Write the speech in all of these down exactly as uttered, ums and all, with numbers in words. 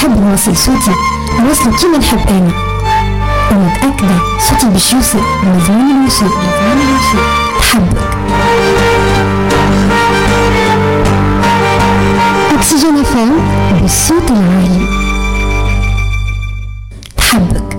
نحب نوصل صوتي نوصله كيما نحب أنا، ومتأكدة صوتي باش يوصل مضمون الوصول. تحبك أكسجين فام بالصوت العالي. تحبك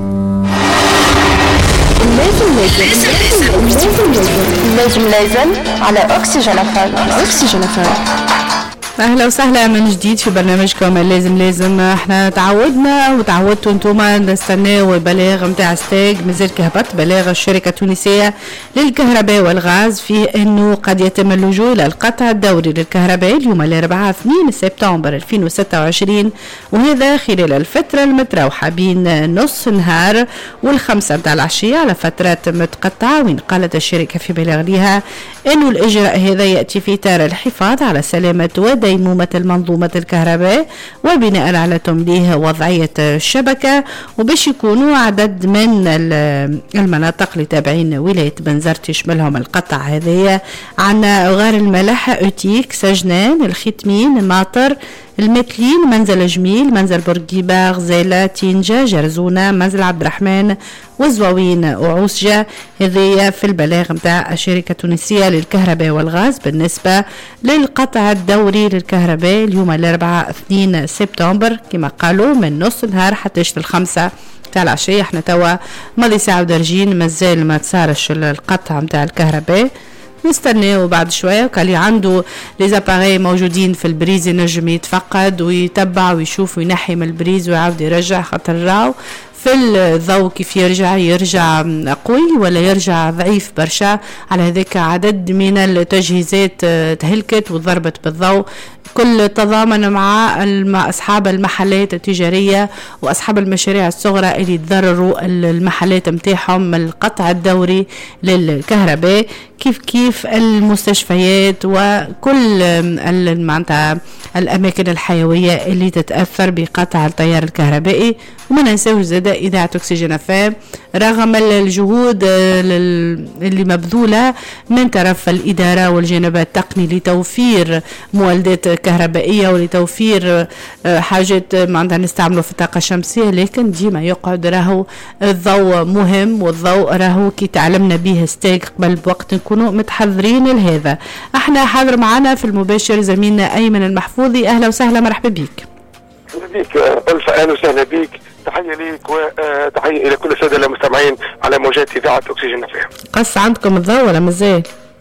لازم لازم لازم لازم لازم لازم على أكسجين فام. أكسجين فام. اهلا وسهلا من جديد في برنامجكم لازم لازم. احنا تعودنا وتعودتوا انتوما نستناو البلاغ متاع ستيج مازال كهبط، بلاغ الشركه التونسيه للكهرباء والغاز في انه قد يتم اللجوء الى القطع الدوري للكهرباء اليوم الاربعاء اثنين سبتمبر ألفين وستة وعشرين، وهذا خلال الفتره المتراوحه بين نص النهار والخمسه متاع العشيه على فترات متقطعه. وين قالت الشركه في بلاغ لها انه الاجراء هذا ياتي في اطار الحفاظ على سلامه ودي ديمومة المنظومة الكهرباء وبناء على تمليه وضعية الشبكة، وباش يكونوا عدد من المناطق اللي تابعين ولاية بنزرت يشملهم القطع هذه عنا غار الملح، أوتيك، سجنان، الختمين، ماطر، المثلين، منزل جميل، منزل بورقيبة، غزالة، تينجا، جرزونة، منزل عبد الرحمن، وزواوين وعوسجة. هذه في البلاغ متاع الشركة التونسية للكهرباء والغاز بالنسبة للقطع الدوري للكهرباء اليوم الأربعاء اثنين سبتمبر كما قالوا من نص النهار حتى الخمسة تاع العشية. احنا توا ماضي ساعة ودرجين مازال ما تصارش القطع متاع الكهرباء، نستناه بعد شوية. وكان عنده ليزاباري موجودين في البريز ينجم يتفقد ويتبع ويشوف وينحي من البريز ويعاود يرجع، خاطر راو في الضوء كيف يرجع يرجع قوي ولا يرجع ضعيف برشا. على هذاك عدد من التجهيزات تهلكت وضربت بالضوء، كل تضامن مع أصحاب المحلات التجارية وأصحاب المشاريع الصغرى اللي تضرروا المحلات متاعهم من القطع الدوري للكهرباء، كيف كيف المستشفيات وكل معناتها الأماكن الحيوية اللي تتأثر بقطع التيار الكهربائي. وما ننساوش زاد إذاعة أكسجين فام رغم الجهود اللي مبذولة من طرف الإدارة والجانب التقني لتوفير مولدات كهربائية ولتوفير حاجات معناتها نستعمله في الطاقة الشمسية، لكن ديما يقعد راهو الضوء مهم، والضوء راهو كي تعلمنا به ستيك قبل بوقت نكونوا متحضرين لهذا. احنا حاضر معنا في المباشر زميلنا أيمن المحفوظي. أهلا وسهلا، مرحبا بك. بك ألف أهلا وسهلا بك، تحية ليك وتحية إلى كل السادة المستمعين على موجات إذاعة أكسجين فام. قص عندكم الضوء ولا مازال؟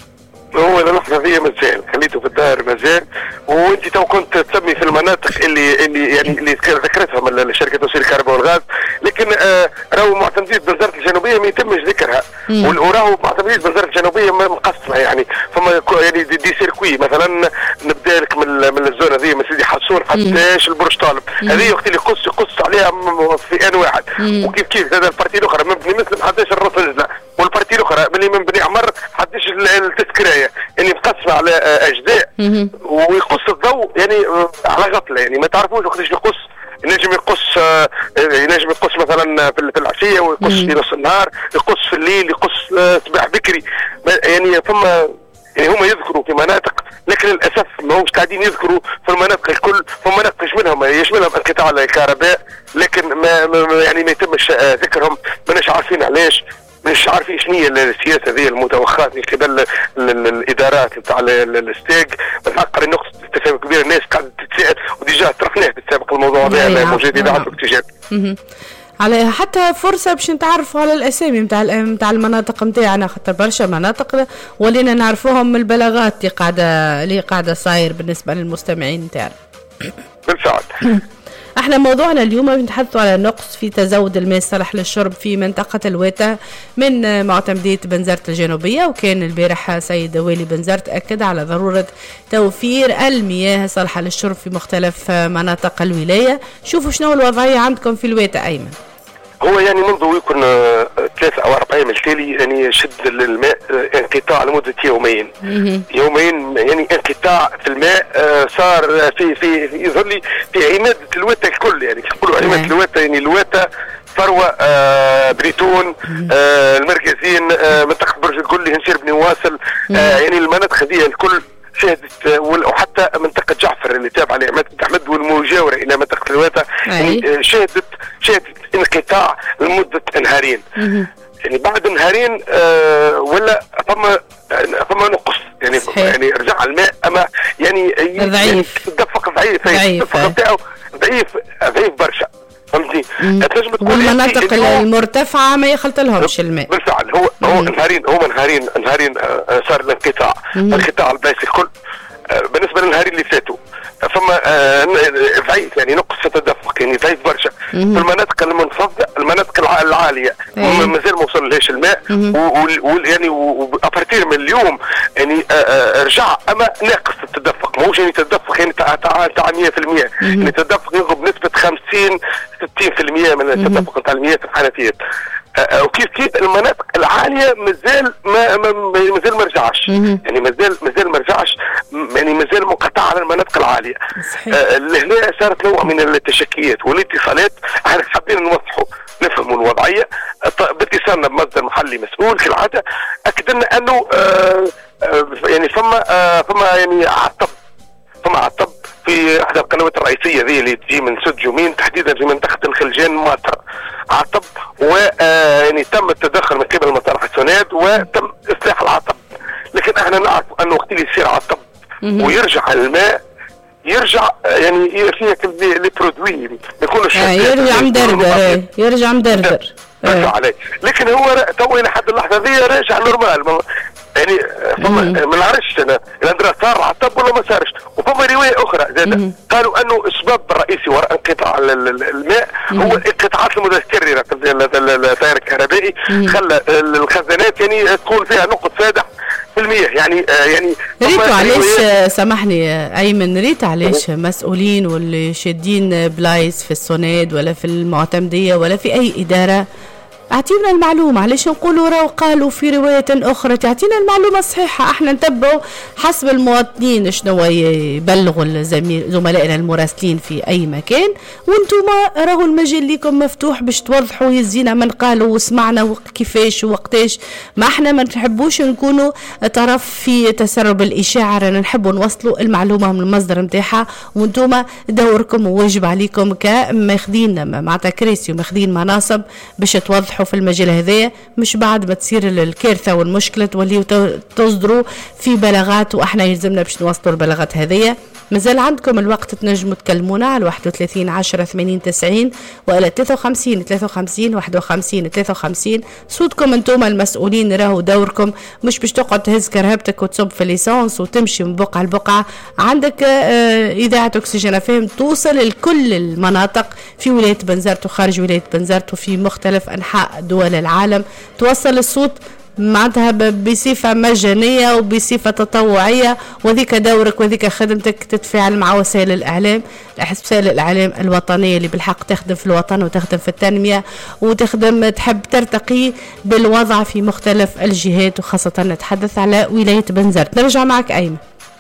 هو اللحظة هي مازال خليته في الدار مازال، وانت تو كنت تسمي في المناطق اللي اللي يعني اللي ذكرتها من الشركة توصيل الكهرباء والغاز، لكن آه راهو معتمدية بنزرت الجنوبية ما يتمش ذكرها، وراهو معتمدية بنزرت الجنوبية مقسمة يعني فما يعني دي, دي سيركوي. مثلا نبدا لك من من الزون هذه من سيدي حسون حتى البرج طالب، هذه وقت اللي يقص يقص عليها في ان واحد، وكيف كيف هذا البارتي الاخرى مبني مثل حداش الراس الجنة، والبارتي الاخرى اللي من بني عمر حداش التذكرايه اللي مقسمه على اجزاء، ويقص الضوء يعني على غفله، يعني ما تعرفوش وقتاش يقص. ينجم يقص ينجم يقص مثلا في العشيه، ويقص في نص النهار، يقص في الليل، يقص صباح بكري، يعني ثم يعني هم يذكروا في مناطق، لكن للاسف ما همش قاعدين يذكروا في المناطق الكل. في مناطق يشملهم يشملهم انقطاع الكهرباء، لكن ما يعني ما يتمش ذكرهم، ماناش عارفين علاش، مش عارفين شنو هي السياسه ذي المتوخاه من قبل الادارات نتاع الستيج. بالحق نقطه استفهام كبيره، الناس قاعده تتساءل وديجا طرحناه في السابق الموضوع هذا موجود اذاعه الاكسجين على حتى فرصه باش نتعرفوا على الاسامي نتاع نتاع المناطق نتاعنا، خاطر برشا مناطق ولينا نعرفوهم من البلاغات اللي قاعده اللي قاعده صاير بالنسبه للمستمعين نتاعنا. بالفعل. احنا موضوعنا اليوم بنتحدثوا على نقص في تزود الماء الصالح للشرب في منطقة الواتا من معتمدية بنزرت الجنوبية. وكان البارح سيد والي بنزرت أكد على ضرورة توفير المياه الصالحة للشرب في مختلف مناطق الولاية. شوفوا شنو الوضعية عندكم في الواتا أيمن. هو يعني منذ يكون ثلاثة أو أربع أيام التالي يعني شد الماء انقطاع لمدة يومين يومين يعني انقطاع في الماء صار في في يظهر لي في عمادة الواتا الكل، يعني يقولوا عمادة الواتا يعني الواتا ثروة آه بريتون آه المركزين آه منطقة برج الكل هنشير بن واصل آه يعني المناطق هذه الكل شهدت، وحتى منطقة جعفر اللي تابعة لعمادة أحمد والمجاورة إلى منطقة الواتا يعني شهدت شهدت انقطاع لمده نهارين. يعني بعد نهارين آه ولا فما فما نقص يعني صحيح. يعني رجع الماء اما يعني ضعيف التدفق ضعيف التدفق بتاعه ضعيف ضعيف برشا فهمتي. والمناطق المرتفعه ما يخلط لهمش الماء بالفعل. هو هو نهارين هو نهارين نهارين صار الانقطاع الانقطاع الباقي الكل بالنسبه للنهارين اللي فاتوا فما ضعيف يعني نقص في التدفق يعني ضعيف برشا في المناطق المنخفضه المناطق العاليه مازال ما وصلهاش الماء ويعني وابارتير من اليوم يعني رجع اما ناقص التدفق ماهوش يعني تدفق يعني تاع تاع مية بالمية يعني التدفق ينقص بنسبه خمسين ستين بالمية من التدفق تاع المياه في الحنفيات. وكيف كيف المناطق العاليه مازال ما مازال ما رجعش يعني مازال مازال ما رجعش يعني مازال منقطع على المناطق العاليه. آه لهنا صارت نوع من التشكيات والاتصالات. احنا حابين نوضحوا نفهموا الوضعيه باتصالنا بمصدر محلي مسؤول كالعاده اكد لنا انه آه آه يعني فما آه فما يعني عطب فما عطب في احدى القنوات الرئيسيه ذي اللي تجي من سد جومين تحديدا في منطقه الخلجان ماطر عطب و يعني تم التدخل من قبل مصالح السناد وتم اصلاح العطب. لكن احنا نعرف انه وقت اللي يصير عطب ويرجع الماء يرجع يعني فيها لي برودوي يكونوا يرجع مدردر يرجع مدردر عليه. لكن هو تو لحد اللحظه ذي راجع نورمال يعني فما ما نعرفش انا اذا صار عطب ولا ما صارش. وفما روايه اخرى زاد قالوا انه السبب الرئيسي وراء انقطاع الماء هو الانقطاعات المتكرره في التيار الكهربائي خلى الخزانات يعني تكون فيها نقط فادح في المياه يعني آه يعني ريتوا علاش سامحني ايمن ريت علاش مسؤولين واللي شادين بلايص في السوناد ولا في المعتمديه ولا في اي اداره اعطينا المعلومه. علاش نقولوا راهو قالوا في روايه اخرى تعطينا المعلومه الصحيحه. احنا نتبعوا حسب المواطنين شنو يبلغوا زملائنا المراسلين في اي مكان وانتم راهو المجال لكم مفتوح باش توضحوا يزينا من قالوا وسمعنا كيفاش ووقتاش. ما احنا ما نحبوش نكونوا طرف في تسرب الاشاعه رانا نحبوا نوصلوا المعلومه من المصدر نتاعها وانتم دوركم وواجب عليكم كماخذين معناتها كراسي وماخذين مناصب باش توضحوا في المجال هذايا مش بعد ما تصير الكارثه والمشكله توليوا تصدروا في بلاغات واحنا يلزمنا باش نوصلوا البلاغات هذيا. مازال عندكم الوقت تنجموا تكلمونا على واحد وثلاثين عشرة ثمانين تسعين وإلى ثلاثة وخمسين ثلاثة وخمسين واحد وخمسين ثلاثة وخمسين. صوتكم انتم المسؤولين راهو دوركم مش باش تقعد تهز كرهبتك وتصب في الليسانس وتمشي من بقعه لبقعه. عندك آه اذاعه اكسجين فهم توصل لكل المناطق في ولايه بنزرت وخارج ولايه بنزرت وفي مختلف انحاء دول العالم. توصل الصوت معناتها بصفة مجانية وبصفة تطوعية وذيك دورك وذيك خدمتك تتفاعل مع وسائل الإعلام وسائل الإعلام الوطنية اللي بالحق تخدم في الوطن وتخدم في التنمية وتخدم تحب ترتقي بالوضع في مختلف الجهات وخاصة نتحدث على ولاية بنزرت. نرجع معك أيمن.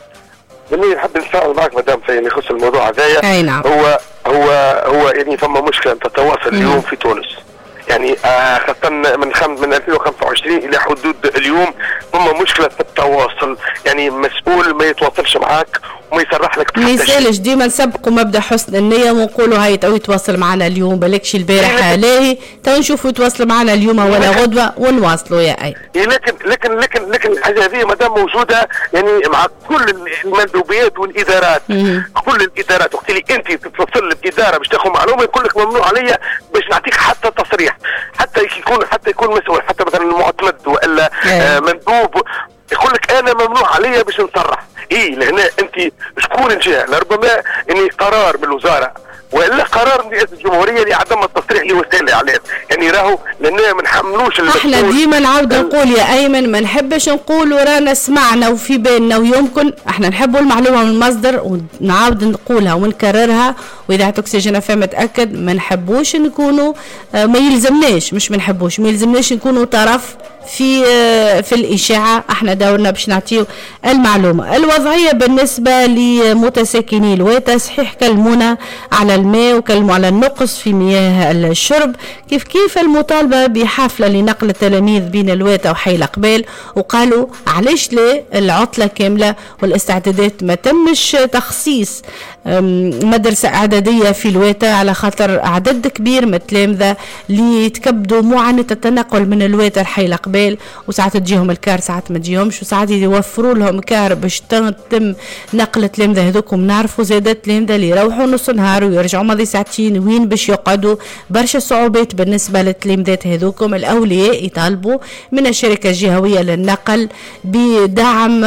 اللي نحب نتفاعل معك مدام في اللي يخص الموضوع هذايا. أي نعم. هو هو هو يعني فما مشكلة تتواصل اليوم في تونس يعني آه خاصة من خم من ألفين وخمسة وعشرين إلى حدود اليوم هم مشكلة في التواصل يعني مسؤول ما يتواصلش معاك وما يصرح لك ما يسالش. ديما نسبقوا مبدا حسن النية ونقولوا هاي تو يتواصل معنا اليوم بلكش البارح لاهي تو نشوفوا يتواصل معنا اليوم ولا غدوة ونواصلوا يا أي. لكن لكن لكن لكن الحاجة هذه مادام موجودة يعني مع كل المندوبيات والإدارات كل الإدارات وقت اللي أنت تتصل بإدارة باش تاخذ معلومة يقول لك ممنوع عليا باش نعطيك حتى تصريح حتى يكون حتى يكون مسؤول حتى مثلا المعتمد ولا آه مندوب يقول لك انا ممنوع عليا باش نصرح. ايه لهنا انت شكون الجهه لربما اني قرار من الوزاره والا قرار من رئاسه الجمهوريه لعدم التصريح لوسائل الاعلام يعني راهو لاننا ما نحملوش. احنا ديما نعاود نقول يا ايمن ما نحبش نقول ورانا سمعنا وفي بالنا ويمكن احنا نحبوا المعلومه من المصدر ونعاود نقولها ونكررها واذا اكسجين فهم متاكد ما نحبوش نكونوا ما يلزمناش مش ما نحبوش ما يلزمناش نكونوا طرف في في الإشاعة. احنا دورنا باش نعطيو المعلومة الوضعية بالنسبة لمتساكني الواتا. صحيح كلمونا على الماء وكلموا على النقص في مياه الشرب كيف كيف المطالبة بحفلة لنقل التلاميذ بين الواتا وحي القبال وقالوا علاش لا العطلة كاملة والاستعدادات ما تمش تخصيص مدرسة إعدادية في الويتا، على خاطر عدد كبير من التلامذة اللي يتكبدوا معاناة التنقل من الويتا لحي القبيل، وساعات تجيهم الكار ساعات ما تجيهمش، وساعات يوفروا لهم كار باش تتم نقل التلامذة هذوكم. نعرفوا زادة التلامذة اللي يروحوا نص نهار ويرجعوا ماضي ساعتين وين باش يقعدوا، برشا صعوبات بالنسبة للتلامذات هذوكم. الأولياء يطالبوا من الشركة الجهوية للنقل بدعم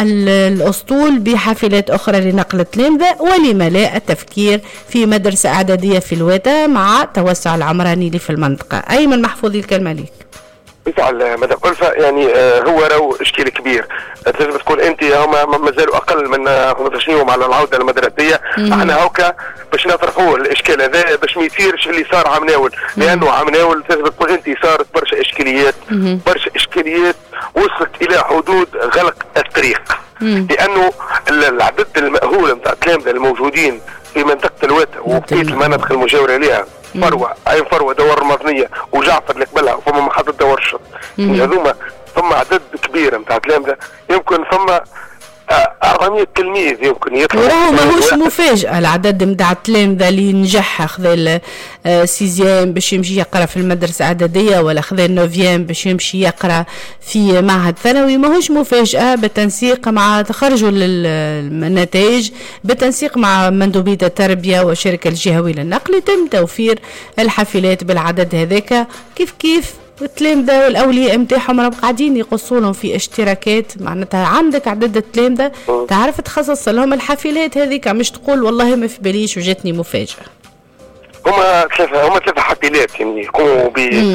الأسطول بحافلات أخرى لنقل التلامذة، ولما لا التفكير في مدرسة إعدادية في الويتا مع توسع العمراني اللي في المنطقة. أيمن محفوظي الكلمة ليك. بالفعل مدام ألفة، يعني آه هو راهو اشكال كبير. لازم تقول انت هما مازالوا اقل من خمسطاش يوم على العوده المدرسيه. احنا هوكا باش نطرحوا الاشكال هذا باش ما يصيرش اللي صار عمناول، لانه عمناول لازم تقول انت صارت برشا اشكاليات برشا اشكاليات وصلت الى حدود غلق الطريق، لانه العدد المأهول نتاع التلامذه الموجودين في منطقه الويتا وبقيه المناطق المجاوره لها، فروه عين فروه دوار المظنيه وجعفر اللي قبلها وفما محطه دوار الشط، هذوما ثم عدد كبير نتاع تلامذه، يمكن ثم أربعمية تلميذ يمكن يطلع. وراهو ماهوش مفاجأة العدد نتاع التلامذة اللي نجح خذا السيزيام باش يمشي يقرا في المدرسة الإعدادية، ولا خذا النوفيام باش يمشي يقرا في معهد ثانوي، ماهوش مفاجأة. بالتنسيق مع تخرجوا النتائج بالتنسيق مع مندوبية التربية والشركة الجهوية للنقل يتم توفير الحافلات بالعدد هذاك. كيف كيف التلامذة والأولياء متاعهم راهم قاعدين يقصوا لهم في اشتراكات، معناتها عندك عدد التلامذة تعرف تخصص لهم الحافلات هذيك، مش تقول والله ما في باليش وجاتني مفاجأة. هما ثلاثة هما ثلاثة حافلات يعني يقوموا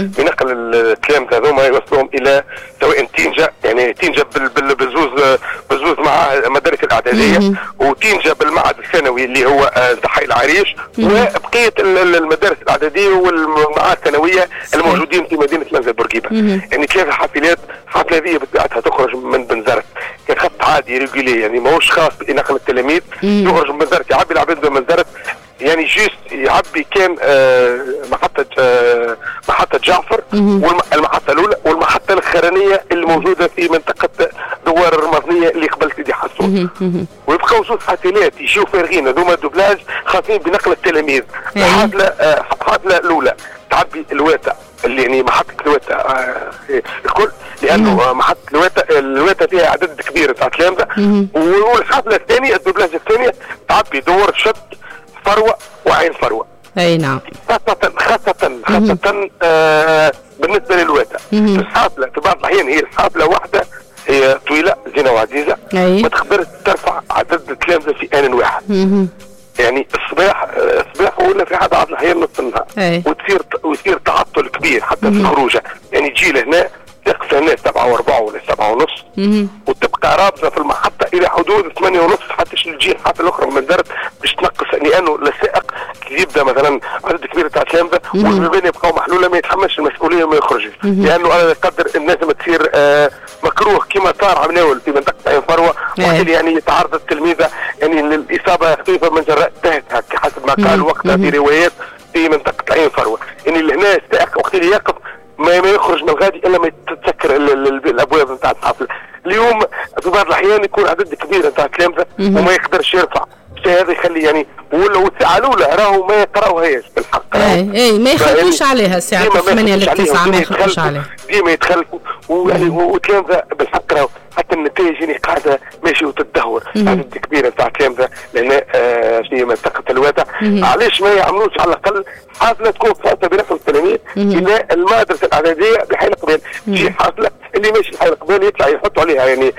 بنقل التلامذة هذوما يوصلهم إلى سواء تينجا، يعني تينجا بالزوز بزوز مع المدارس الإعدادية، وتينجا بالمعهد الثانوي اللي هو حي العريش، وبقية المدارس الإعدادية والمعاهد الثانوية الموجودين في مدينة منزل بورقيبة. يعني ثلاثة حافلات. الحافلة هذه بطبيعتها تخرج من بنزرت كخط عادي ريجولي، يعني ماهوش خاص بنقل التلاميذ، يخرج من بنزرت يعبي العباد من بنزرت، يعني جيست يعبي كان آه محطة آه محطة جعفر والمحطة الأولى والمحطة الأخرانية الموجودة في منطقة دوار المظنية اللي قبل سيدي حسون، ويبقاو زوج حافلات يجيو فارغين هذوما دوبلاج خاصين بنقل التلاميذ. الحافلة آه الحافلة الأولى تعبي الويتا اللي يعني محطة الويتا آه الكل، لأنه محطة الويتا الويتا فيها عدد كبير تاع تلامذة، والحافلة الثانية الدوبلاج الثانية تعبي دوار الشط فروة وعين فروة. اي نعم. خاصة خاصة خاصة آه بالنسبة للويتا. الحافلة في بعض الأحيان هي الحافلة واحدة هي طويلة زينة وعزيزة، ما تقدرش ترفع عدد التلامذة في آن واحد. مم. يعني الصباح الصباح ولا في بعض الأحيان نص النهار، وتصير ويصير تعطل كبير حتى في الخروجة، يعني تجي لهنا تقف هنا سبعة وأربعة ولا سبعة ونص، وتبقى رابطة في المحطة إلى حدود ثمانية ونص حتى تجي الحافلة الأخرى من الدرب باش تنقص، لأنه السائق يبدأ مثلا عدد كبير تاع تلامذة والبيبان يبقاو محلولة ما يتحملش المسؤولية وما يخرجش، لأنه أنا نقدر الناس ما تصير آه مكروه كما صار عمناول في منطقة عين فروة، وقت يعني يتعرض التلميذة يعني للإصابة خفيفة من جراء تهت حسب ما قال وقتها في روايات في منطقة عين فروة، يعني هنا السائق وقت اللي يقف ما ما يخرج من الغادي الا ما تتسكر الابواب نتاع الحافله. اليوم في بعض الاحيان يكون عدد كبير نتاع التلامذه وما يقدرش يرفع، هذا يخلي يعني ولا والساعه الاولى راهو ما يقراوهاش بالحق. اي اي ما يخلفوش عليها الساعه ثمانية ل تسعة ما يخلفوش عليها، ديما يتخلفوا ويعني والتلامذه بالحق راهو حتى النتائج يعني قاعده ماشي وتدهور. عدد كبير نتاع التلامذه لان آه في منطقه الوادع، علاش ما يعملوش على الاقل حافله تكون خاصه بنقل التلاميذ الى المدرسه الاعداديه بحي القبيل، تجي حافله اللي ماشي حي القبيل يطلع يحطوا عليها يعني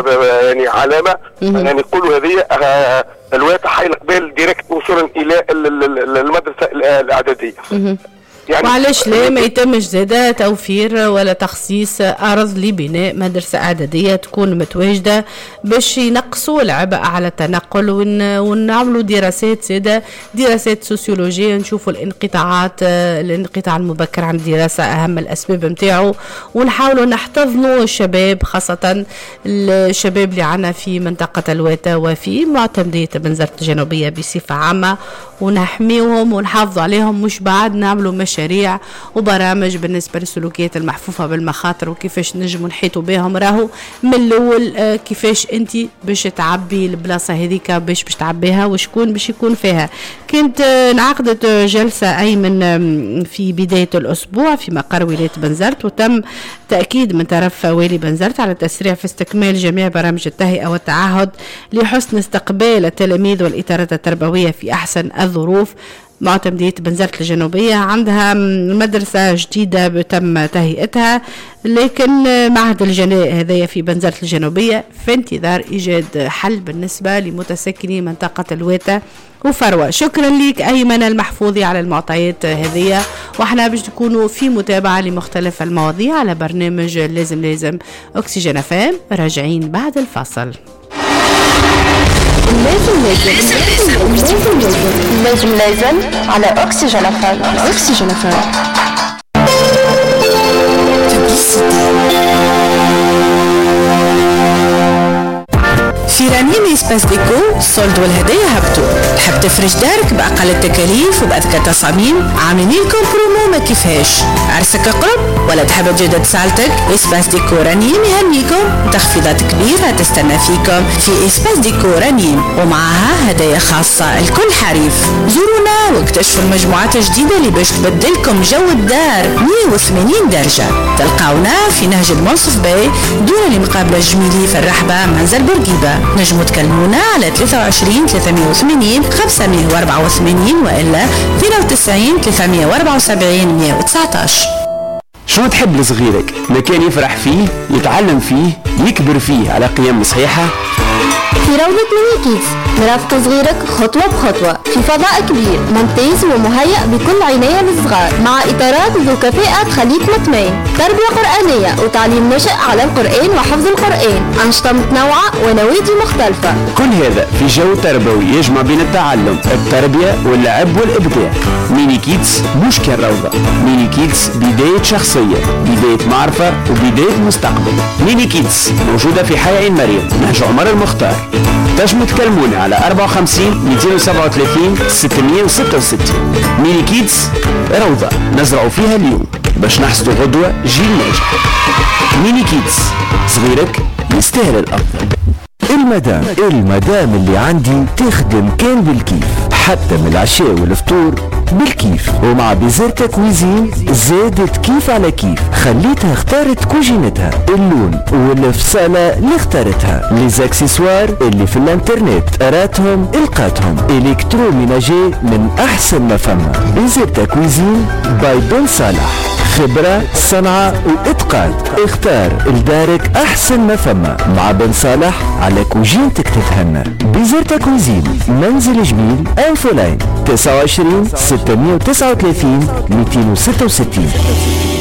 يعني علامه يعني يقولوا هذه آه الوادع حي القبيل ديريكت وصولا الى المدرسه الاعداديه. يعني وعلاش لا ما يتمش زاده توفير ولا تخصيص ارض لبناء مدرسه اعداديه تكون متواجده باش ينقصوا العبء على التنقل، ونعملوا دراسات زاده دراسات سوسيولوجيه نشوفوا الانقطاعات الانقطاع المبكر عن الدراسه اهم الاسباب نتاعو، ونحاولوا نحتضنوا الشباب خاصه الشباب اللي عنا في منطقه الواتا وفي معتمديه بنزرت الجنوبيه بصفه عامه، ونحميوهم ونحافظوا عليهم، مش بعد نعملوا مشاريع مشاريع وبرامج بالنسبة للسلوكيات المحفوفة بالمخاطر وكيفاش نجموا نحيطوا بهم. راهو من الأول آه كيفاش أنت باش تعبي البلاصة هذيك باش باش تعبيها وشكون باش يكون فيها. كنت آه انعقدت آه جلسة أيمن آه في بداية الأسبوع في مقر ولاية بنزرت، وتم تأكيد من طرف والي بنزرت على التسريع في استكمال جميع برامج التهيئة والتعهد لحسن استقبال التلاميذ والإطارات التربوية في أحسن الظروف. معتمدية بنزرت الجنوبية عندها مدرسة جديدة تم تهيئتها، لكن معهد الجلاء هذايا في بنزرت الجنوبية في انتظار إيجاد حل بالنسبة لمتسكني منطقة الواتا وفروة. شكرا لك أيمن المحفوظي على المعطيات هذه، وإحنا باش نكونوا في متابعة لمختلف المواضيع على برنامج لازم لازم أكسجين اف ام. راجعين بعد الفاصل. لازم لازم لازم لازم لازم لازم على أكسجين اف ام. أكسجين اف ام. في رنين إسباس ديكو الصولد والهدايا هبطوا. تحب تفرش دارك بأقل التكاليف وبأذكى تصاميم؟ عاملين لكم برومو ما كيفاش. عرسك قرب ولا تحب تجدد سالتك؟ إسباس ديكو رنين يهنيكم تخفيضات كبيرة تستنى فيكم في إسباس ديكو رنين، ومعها هدايا خاصة الكل حريف. زورونا واكتشفوا المجموعات الجديدة اللي باش تبدلكم جو الدار مية وثمانين درجة. تلقاونا في نهج المنصف باي دون المقابلة الجميلي في الرحبة منزل بورقيبة. نجموا تكلمونا على ثلاثة وعشرين ثلاثمية وثمانين خمسمية وأربعة وثمانين وإلا اثنين وتسعين ثلاثمية وأربعة وسبعين مية وتسعطاش. شو تحب لصغيرك؟ مكان يفرح فيه، يتعلم فيه، يكبر فيه على قيم صحيحة؟ في روضة ميني كيدز نرافق صغيرك خطوة بخطوة في فضاء كبير ممتاز ومهيأ بكل عناية للصغار، مع إطارات ذو كفاءة تخليك مطمئن، تربية قرآنية وتعليم نشأ على القرآن وحفظ القرآن، أنشطة متنوعة ونوادي مختلفة. كل هذا في جو تربوي يجمع بين التعلم، التربية واللعب والإبداع. ميني كيدز مش كان روضة، ميني كيدز بداية شخصية، بداية معرفة وبداية مستقبل. ميني كيدز موجودة في حي عين مريم نهج عمر المختار. تنجموا تكلموني على أربعة وخمسين مئتين وسبعة وثلاثين ستمية وستة وستين. ميني كيدز روضة نزرعوا فيها اليوم باش نحصدوا غدوة جيل ناجح. ميني كيدز صغيرك يستاهل الأفضل. المدام المدام اللي عندي تخدم كان بالكيف، حتى من العشاء والفطور بالكيف، ومع بيزرتا كويزين زادت كيف على كيف. خليتها اختارت كوجينتها، اللون والفصالة اللي اختارتها، ليزاكسسوار اللي في الانترنت قراتهم القاتهم، الكتروميناجي من احسن ما فما. بيزرتا كويزين باي بن صالح، خبرة صنعة واتقان. اختار لدارك احسن ما فما مع بن صالح على كوجينتك تتهنى. بيزرتا كويزين منزل جميل انفولين تسعة وعشرين ستمية وتسعة وثلاثين مئتين وستة وستين.